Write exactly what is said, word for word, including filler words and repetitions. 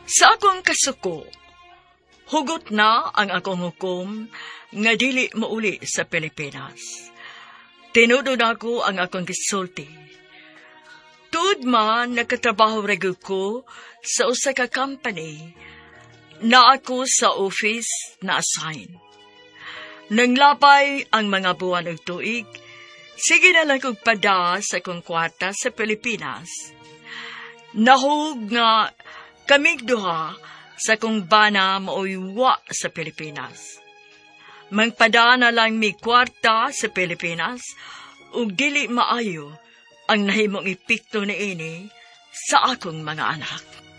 Sa akong kasuko, hugot na ang akong hukom nga dili mauli sa Pilipinas. Tinudod ako ang akong gisulti. Tuod man nakatrabaho rego ko sa usa ka company na ako sa office na assign. Nanglapay ang mga buwan ug tuig, sige na lang kong pada sa akong kwarta sa Pilipinas. Nahug nga kaming duha sa kong bana mauywa sa Pilipinas. Mangpada na lang mi kwarta sa Pilipinas ug dili maayo ang nahimong epekto ni ini sa akong mga anak.